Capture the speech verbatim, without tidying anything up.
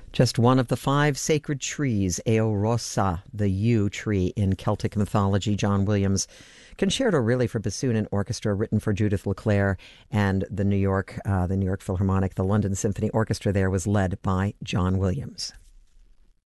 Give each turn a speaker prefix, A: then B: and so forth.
A: Just one of the five sacred trees, Eorosa, the yew tree in Celtic mythology. John Williams' Concerto really for bassoon and orchestra, written for Judith LeClair, and the New York, uh, the New York Philharmonic, the London Symphony Orchestra there was led by John Williams.